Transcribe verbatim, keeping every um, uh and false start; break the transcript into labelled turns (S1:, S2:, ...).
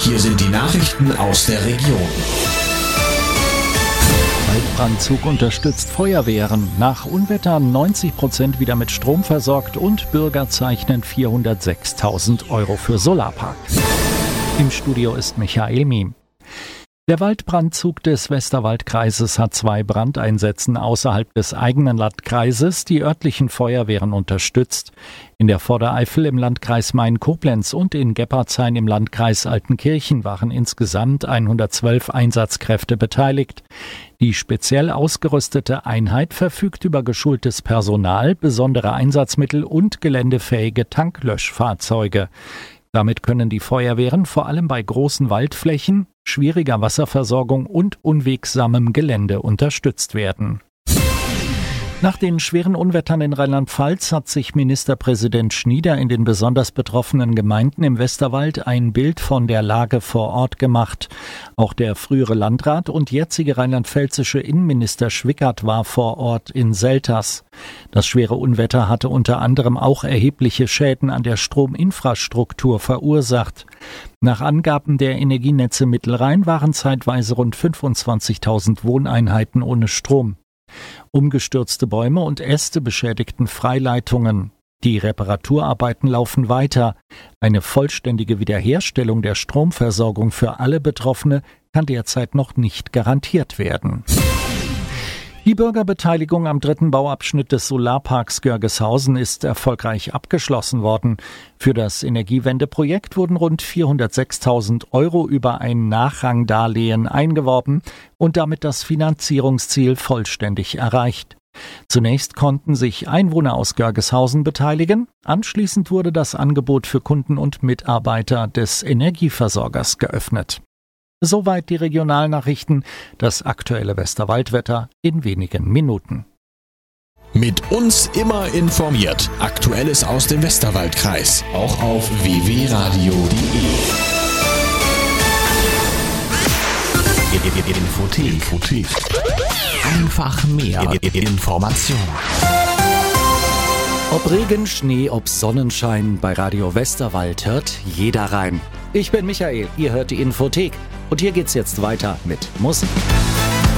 S1: hier sind die Nachrichten aus der Region.
S2: Waldbrandzug unterstützt Feuerwehren. Nach Unwetter neunzig Prozent wieder mit Strom versorgt und Bürger zeichnen vierhundertsechstausend Euro für Solarpark. Im Studio ist Michael Miem. Der Waldbrandzug des Westerwaldkreises hat zwei Brandeinsätzen außerhalb des eigenen Landkreises die örtlichen Feuerwehren unterstützt. In der Vordereifel im Landkreis Main-Koblenz und in Geppardshain im Landkreis Altenkirchen waren insgesamt hundertzwölf Einsatzkräfte beteiligt. Die speziell ausgerüstete Einheit verfügt über geschultes Personal, besondere Einsatzmittel und geländefähige Tanklöschfahrzeuge. Damit können die Feuerwehren vor allem bei großen Waldflächen, schwieriger Wasserversorgung und unwegsamem Gelände unterstützt werden. Nach den schweren Unwettern in Rheinland-Pfalz hat sich Ministerpräsident Schnieder in den besonders betroffenen Gemeinden im Westerwald ein Bild von der Lage vor Ort gemacht. Auch der frühere Landrat und jetzige rheinland-pfälzische Innenminister Schwickert war vor Ort in Selters. Das schwere Unwetter hatte unter anderem auch erhebliche Schäden an der Strominfrastruktur verursacht. Nach Angaben der Energienetze Mittelrhein waren zeitweise rund fünfundzwanzigtausend Wohneinheiten ohne Strom. Umgestürzte Bäume und Äste beschädigten Freileitungen. Die Reparaturarbeiten laufen weiter. Eine vollständige Wiederherstellung der Stromversorgung für alle Betroffene kann derzeit noch nicht garantiert werden. Die Bürgerbeteiligung am dritten Bauabschnitt des Solarparks Görgeshausen ist erfolgreich abgeschlossen worden. Für das Energiewendeprojekt wurden rund vierhundertsechstausend Euro über ein Nachrangdarlehen eingeworben und damit das Finanzierungsziel vollständig erreicht. Zunächst konnten sich Einwohner aus Görgeshausen beteiligen. Anschließend wurde das Angebot für Kunden und Mitarbeiter des Energieversorgers geöffnet. Soweit die Regionalnachrichten, das aktuelle Westerwaldwetter in wenigen Minuten.
S1: Mit uns immer informiert. Aktuelles aus dem Westerwaldkreis. Auch auf w w radio punkt de. Infothek. Infothek. Einfach mehr Information.
S2: Ob Regen, Schnee, ob Sonnenschein, bei Radio Westerwald hört jeder rein. Ich bin Michael, ihr hört die Infothek und hier geht's jetzt weiter mit Musik.